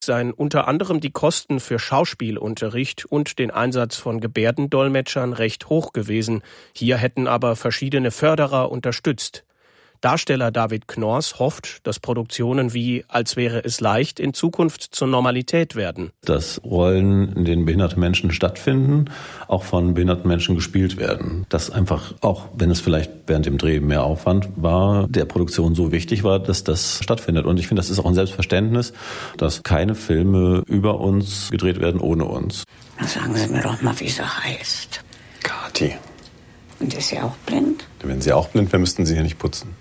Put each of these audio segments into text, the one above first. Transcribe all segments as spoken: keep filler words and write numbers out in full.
seien unter anderem die Kosten für Schauspielunterricht und den Einsatz von Gebärdendolmetschern recht hoch gewesen. Hier hätten aber verschiedene Förderer unterstützt. Darsteller David Knorrs hofft, dass Produktionen wie Als wäre es leicht in Zukunft zur Normalität werden. Dass Rollen, in denen behinderte Menschen stattfinden, auch von behinderten Menschen gespielt werden. Dass einfach, auch wenn es vielleicht während dem Dreh mehr Aufwand war, der Produktion so wichtig war, dass das stattfindet. Und ich finde, das ist auch ein Selbstverständnis, dass keine Filme über uns gedreht werden ohne uns. Na, sagen Sie mir doch mal, wie sie heißt. Kathi. Und ist sie auch blind? Wenn sie auch blind wäre, müssten sie hier nicht putzen.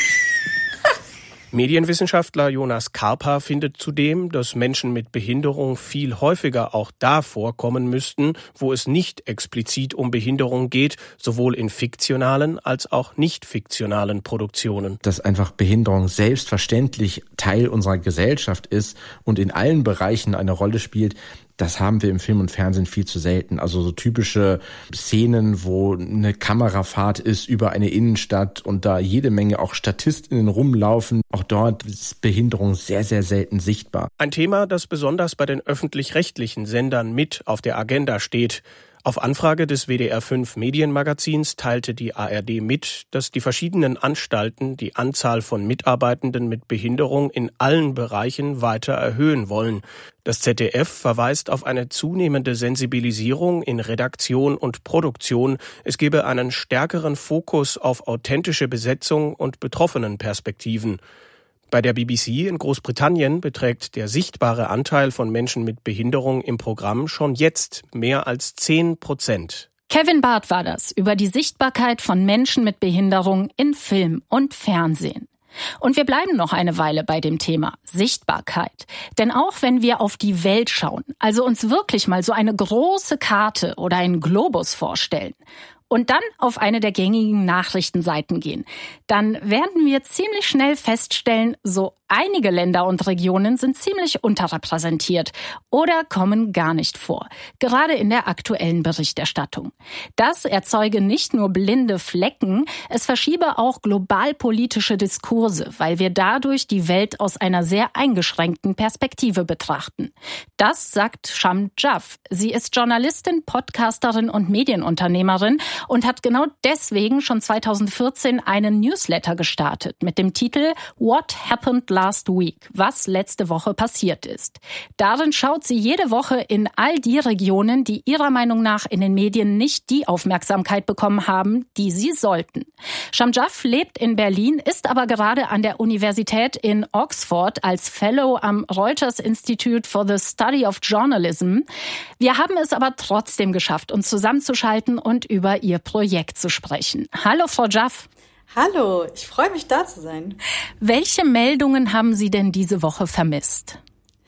Medienwissenschaftler Jonas Karpa findet zudem, dass Menschen mit Behinderung viel häufiger auch da vorkommen müssten, wo es nicht explizit um Behinderung geht, sowohl in fiktionalen als auch nicht fiktionalen Produktionen. Dass einfach Behinderung selbstverständlich Teil unserer Gesellschaft ist und in allen Bereichen eine Rolle spielt, das haben wir im Film und Fernsehen viel zu selten. Also so typische Szenen, wo eine Kamerafahrt ist über eine Innenstadt und da jede Menge auch StatistInnen rumlaufen. Auch dort ist Behinderung sehr, sehr selten sichtbar. Ein Thema, das besonders bei den öffentlich-rechtlichen Sendern mit auf der Agenda steht. Auf Anfrage des W D R fünf Medienmagazins teilte die A R D mit, dass die verschiedenen Anstalten die Anzahl von Mitarbeitenden mit Behinderung in allen Bereichen weiter erhöhen wollen. Das Z D F verweist auf eine zunehmende Sensibilisierung in Redaktion und Produktion. Es gebe einen stärkeren Fokus auf authentische Besetzung und Betroffenenperspektiven. Bei der B B C in Großbritannien beträgt der sichtbare Anteil von Menschen mit Behinderung im Programm schon jetzt mehr als zehn Prozent. Kevin Barth war das über die Sichtbarkeit von Menschen mit Behinderung in Film und Fernsehen. Und wir bleiben noch eine Weile bei dem Thema Sichtbarkeit. Denn auch wenn wir auf die Welt schauen, also uns wirklich mal so eine große Karte oder einen Globus vorstellen, und dann auf eine der gängigen Nachrichtenseiten gehen, dann werden wir ziemlich schnell feststellen, so einige Länder und Regionen sind ziemlich unterrepräsentiert oder kommen gar nicht vor, gerade in der aktuellen Berichterstattung. Das erzeuge nicht nur blinde Flecken, es verschiebe auch globalpolitische Diskurse, weil wir dadurch die Welt aus einer sehr eingeschränkten Perspektive betrachten. Das sagt Sham Jaff. Sie ist Journalistin, Podcasterin und Medienunternehmerin und hat genau deswegen schon zweitausendvierzehn einen Newsletter gestartet mit dem Titel What Happened Last Week, was letzte Woche passiert ist. Darin schaut sie jede Woche in all die Regionen, die ihrer Meinung nach in den Medien nicht die Aufmerksamkeit bekommen haben, die sie sollten. Sham Jaff lebt in Berlin, ist aber gerade an der Universität in Oxford als Fellow am Reuters Institute for the Study of Journalism. Wir haben es aber trotzdem geschafft, uns zusammenzuschalten und über ihr Projekt zu sprechen. Hallo, Frau Jaff. Hallo, ich freue mich, da zu sein. Welche Meldungen haben Sie denn diese Woche vermisst?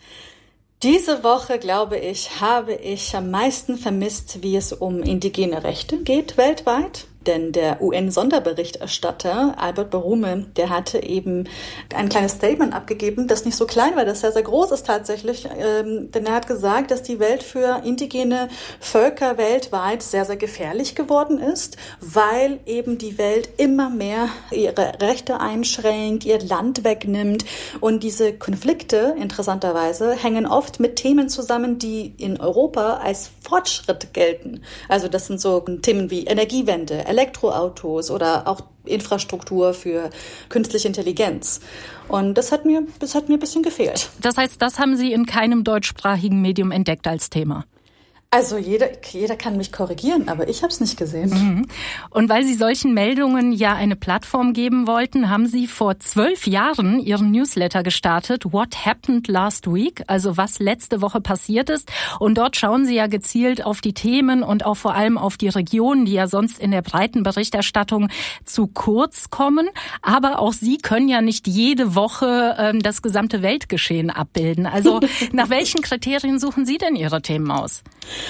Diese Woche, glaube ich, habe ich am meisten vermisst, wie es um indigene Rechte geht weltweit. Denn der U N-Sonderberichterstatter Albert Borume, der hatte eben ein kleines Statement abgegeben, das nicht so klein war, das sehr, sehr groß ist tatsächlich. Ähm, denn er hat gesagt, dass die Welt für indigene Völker weltweit sehr, sehr gefährlich geworden ist, weil eben die Welt immer mehr ihre Rechte einschränkt, ihr Land wegnimmt. Und diese Konflikte, interessanterweise, hängen oft mit Themen zusammen, die in Europa als Fortschritt gelten. Also das sind so Themen wie Energiewende, Elektroautos oder auch Infrastruktur für künstliche Intelligenz. Und das hat mir, das hat mir ein bisschen gefehlt. Das heißt, das haben Sie in keinem deutschsprachigen Medium entdeckt als Thema? Also jeder, jeder kann mich korrigieren, aber ich habe es nicht gesehen. Mhm. Und weil Sie solchen Meldungen ja eine Plattform geben wollten, haben Sie vor zwölf Jahren Ihren Newsletter gestartet, What Happened Last Week, also was letzte Woche passiert ist. Und dort schauen Sie ja gezielt auf die Themen und auch vor allem auf die Regionen, die ja sonst in der breiten Berichterstattung zu kurz kommen. Aber auch Sie können ja nicht jede Woche ähm, das gesamte Weltgeschehen abbilden. Also nach welchen Kriterien suchen Sie denn Ihre Themen aus?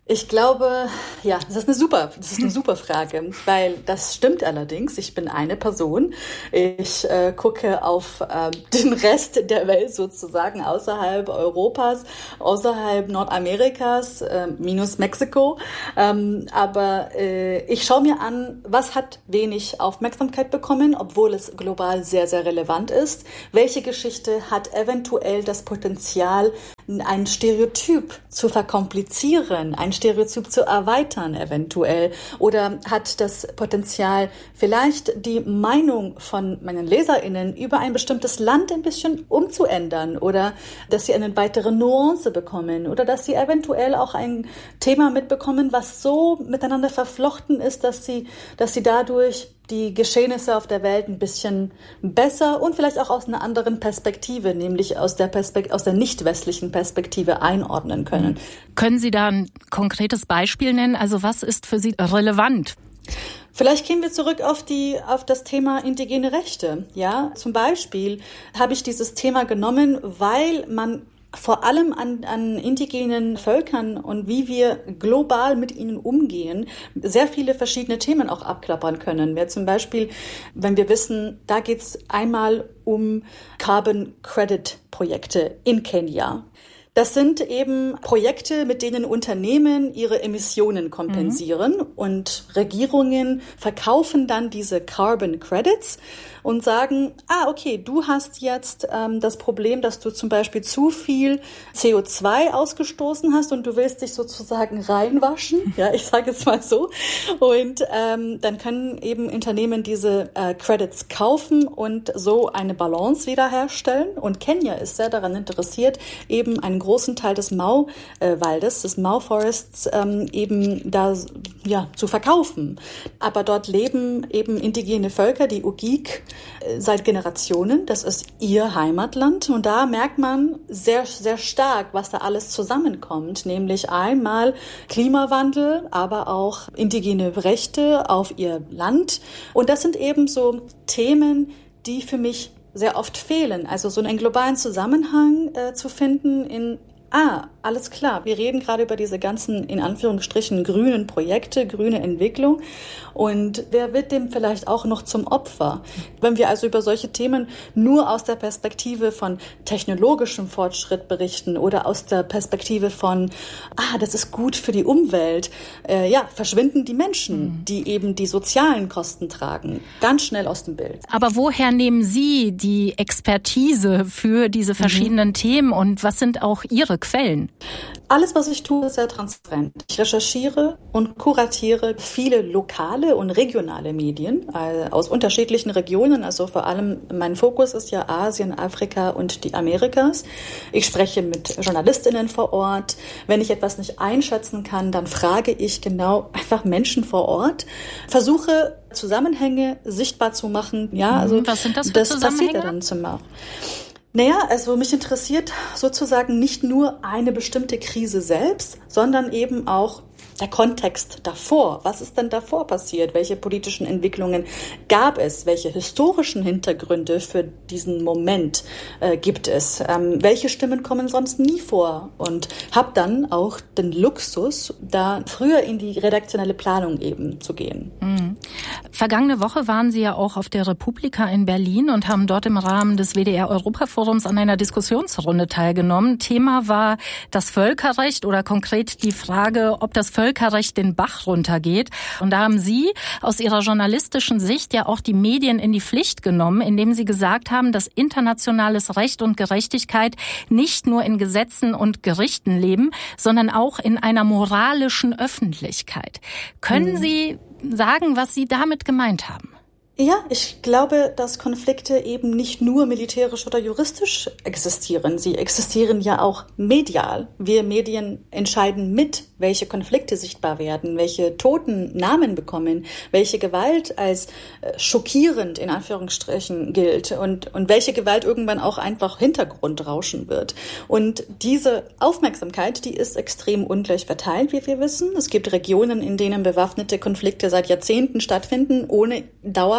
Ich glaube, ja, das ist eine super, das ist eine super Frage, weil das stimmt allerdings. Ich bin eine Person. Ich äh, gucke auf äh, den Rest der Welt sozusagen außerhalb Europas, außerhalb Nordamerikas, äh, minus Mexiko. Ähm, aber äh, ich schaue mir an, was hat wenig Aufmerksamkeit bekommen, obwohl es global sehr, sehr relevant ist. Welche Geschichte hat eventuell das Potenzial, ein Stereotyp zu verkomplizieren, ein Stereotyp zu erweitern eventuell, oder hat das Potenzial, vielleicht die Meinung von meinen LeserInnen über ein bestimmtes Land ein bisschen umzuändern, oder dass sie eine weitere Nuance bekommen, oder dass sie eventuell auch ein Thema mitbekommen, was so miteinander verflochten ist, dass sie, dass sie dadurch die Geschehnisse auf der Welt ein bisschen besser und vielleicht auch aus einer anderen Perspektive, nämlich aus der Perspekt- aus der nicht westlichen Perspektive einordnen können. Können Sie da ein konkretes Beispiel nennen? Also was ist für Sie relevant? Vielleicht gehen wir zurück auf die, auf das Thema indigene Rechte. Ja, zum Beispiel habe ich dieses Thema genommen, weil man vor allem an, an indigenen Völkern und wie wir global mit ihnen umgehen, sehr viele verschiedene Themen auch abklappern können. Wir zum Beispiel, wenn wir wissen, da geht es einmal um Carbon Credit Projekte in Kenia. Das sind eben Projekte, mit denen Unternehmen ihre Emissionen kompensieren, mhm. und Regierungen verkaufen dann diese Carbon Credits und sagen, ah, okay, du hast jetzt ähm, das Problem, dass du zum Beispiel zu viel C O zwei ausgestoßen hast und du willst dich sozusagen reinwaschen, ja, ich sage jetzt mal so. Und ähm, dann können eben Unternehmen diese äh, Credits kaufen und so eine Balance wiederherstellen. Und Kenia ist sehr daran interessiert, eben einen großen Teil des Mau-Waldes, des Mau-Forests, ähm, eben da ja zu verkaufen. Aber dort leben eben indigene Völker, die Ugig, seit Generationen. Das ist ihr Heimatland. Und da merkt man sehr, sehr stark, was da alles zusammenkommt. Nämlich einmal Klimawandel, aber auch indigene Rechte auf ihr Land. Und das sind eben so Themen, die für mich sehr oft fehlen. Also so einen globalen Zusammenhang äh, zu finden in Ah, alles klar. Wir reden gerade über diese ganzen, in Anführungsstrichen, grünen Projekte, grüne Entwicklung. Und wer wird dem vielleicht auch noch zum Opfer? Wenn wir also über solche Themen nur aus der Perspektive von technologischem Fortschritt berichten oder aus der Perspektive von, ah, das ist gut für die Umwelt, äh, ja, verschwinden die Menschen, mhm. die eben die sozialen Kosten tragen, ganz schnell aus dem Bild. Aber woher nehmen Sie die Expertise für diese verschiedenen mhm. Themen und was sind auch Ihre Quellen? Alles, was ich tue, ist sehr transparent. Ich recherchiere und kuratiere viele lokale und regionale Medien äh, aus unterschiedlichen Regionen. Also vor allem mein Fokus ist ja Asien, Afrika und die Amerikas. Ich spreche mit JournalistInnen vor Ort. Wenn ich etwas nicht einschätzen kann, dann frage ich genau einfach Menschen vor Ort. Versuche Zusammenhänge sichtbar zu machen. Ja, also was sind das für das Zusammenhänge? Passiert ja dann zum Beispiel. Naja, also mich interessiert sozusagen nicht nur eine bestimmte Krise selbst, sondern eben auch der Kontext davor. Was ist denn davor passiert? Welche politischen Entwicklungen gab es? Welche historischen Hintergründe für diesen Moment äh, gibt es? Ähm, welche Stimmen kommen sonst nie vor? Und habe dann auch den Luxus, da früher in die redaktionelle Planung eben zu gehen. Mhm. Vergangene Woche waren Sie ja auch auf der Republika in Berlin und haben dort im Rahmen des W D R-Europaforums an einer Diskussionsrunde teilgenommen. Thema war das Völkerrecht oder konkret die Frage, ob das Völkerrecht den Bach runtergeht. Und da haben Sie aus Ihrer journalistischen Sicht ja auch die Medien in die Pflicht genommen, indem Sie gesagt haben, dass internationales Recht und Gerechtigkeit nicht nur in Gesetzen und Gerichten leben, sondern auch in einer moralischen Öffentlichkeit. Können mhm. Sie sagen, was Sie damit gemeint haben? Ja, ich glaube, dass Konflikte eben nicht nur militärisch oder juristisch existieren. Sie existieren ja auch medial. Wir Medien entscheiden mit, welche Konflikte sichtbar werden, welche Toten Namen bekommen, welche Gewalt als äh, schockierend in Anführungsstrichen gilt und, und welche Gewalt irgendwann auch einfach Hintergrundrauschen wird. Und diese Aufmerksamkeit, die ist extrem ungleich verteilt, wie wir wissen. Es gibt Regionen, in denen bewaffnete Konflikte seit Jahrzehnten stattfinden, ohne dauerhaft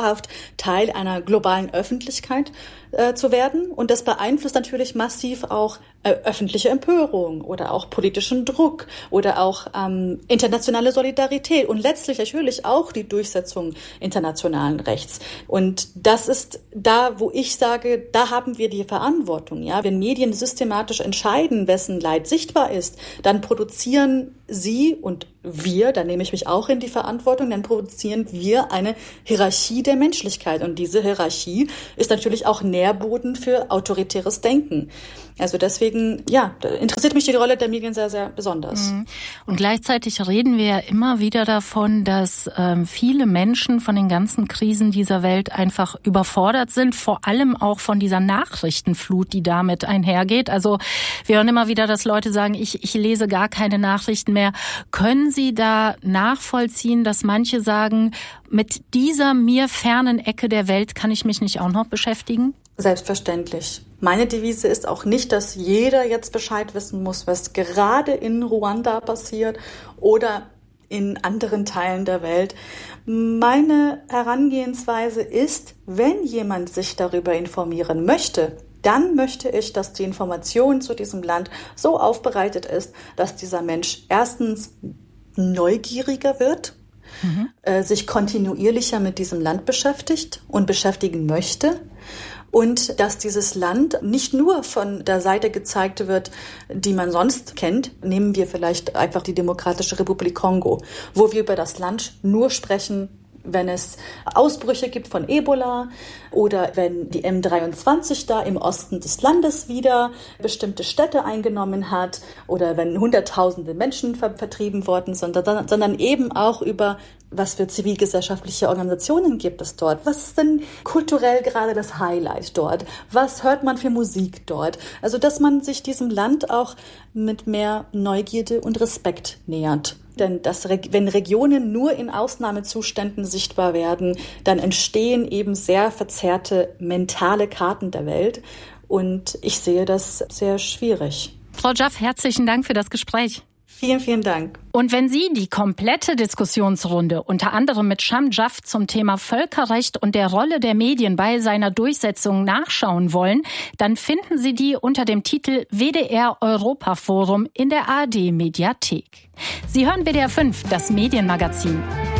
dauerhaft Teil einer globalen Öffentlichkeit äh, zu werden. Und das beeinflusst natürlich massiv auch äh, öffentliche Empörung oder auch politischen Druck oder auch ähm, internationale Solidarität und letztlich natürlich auch die Durchsetzung internationalen Rechts. Und das ist da, wo ich sage, da haben wir die Verantwortung. Ja, wenn Medien systematisch entscheiden, wessen Leid sichtbar ist, dann produzieren sie und wir, da nehme ich mich auch in die Verantwortung, dann produzieren wir eine Hierarchie der Menschlichkeit. Und diese Hierarchie ist natürlich auch Nährboden für autoritäres Denken. Also deswegen, ja, interessiert mich die Rolle der Medien sehr, sehr besonders. Und gleichzeitig reden wir ja immer wieder davon, dass ähm, viele Menschen von den ganzen Krisen dieser Welt einfach überfordert sind, vor allem auch von dieser Nachrichtenflut, die damit einhergeht. Also wir hören immer wieder, dass Leute sagen, ich, ich lese gar keine Nachrichten mehr. Können Sie da nachvollziehen, dass manche sagen, mit dieser mir fernen Ecke der Welt kann ich mich nicht auch noch beschäftigen? Selbstverständlich. Meine Devise ist auch nicht, dass jeder jetzt Bescheid wissen muss, was gerade in Ruanda passiert oder in anderen Teilen der Welt. Meine Herangehensweise ist, wenn jemand sich darüber informieren möchte, dann möchte ich, dass die Information zu diesem Land so aufbereitet ist, dass dieser Mensch erstens neugieriger wird, mhm. äh, sich kontinuierlicher mit diesem Land beschäftigt und beschäftigen möchte. Und dass dieses Land nicht nur von der Seite gezeigt wird, die man sonst kennt. Nehmen wir vielleicht einfach die Demokratische Republik Kongo, wo wir über das Land nur sprechen, wenn es Ausbrüche gibt von Ebola oder wenn die M dreiundzwanzig da im Osten des Landes wieder bestimmte Städte eingenommen hat oder wenn hunderttausende Menschen ver- vertrieben worden sind, sondern, sondern eben auch über, was für zivilgesellschaftliche Organisationen gibt es dort, was ist denn kulturell gerade das Highlight dort, was hört man für Musik dort, also dass man sich diesem Land auch mit mehr Neugierde und Respekt nähert. Denn das, wenn Regionen nur in Ausnahmezuständen sichtbar werden, dann entstehen eben sehr verzerrte mentale Karten der Welt. Und ich sehe das sehr schwierig. Frau Jaff, herzlichen Dank für das Gespräch. Vielen, vielen Dank. Und wenn Sie die komplette Diskussionsrunde unter anderem mit Sham Jaff zum Thema Völkerrecht und der Rolle der Medien bei seiner Durchsetzung nachschauen wollen, dann finden Sie die unter dem Titel W D R Europaforum in der A R D Mediathek. Sie hören W D R fünf, das Medienmagazin.